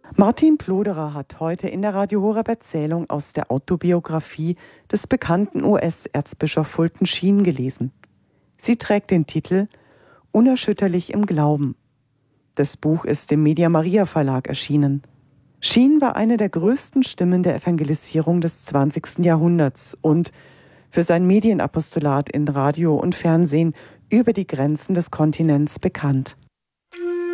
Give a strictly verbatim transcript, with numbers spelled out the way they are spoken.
Martin Ploderer hat heute in der Radio Horeb Erzählung aus der Autobiografie des bekannten U S-Erzbischof Fulton Sheen gelesen. Sie trägt den Titel Unerschütterlich im Glauben. Das Buch ist im Media Maria Verlag erschienen. Sheen war eine der größten Stimmen der Evangelisierung des zwanzigsten Jahrhunderts und für sein Medienapostolat in Radio und Fernsehen über die Grenzen des Kontinents bekannt.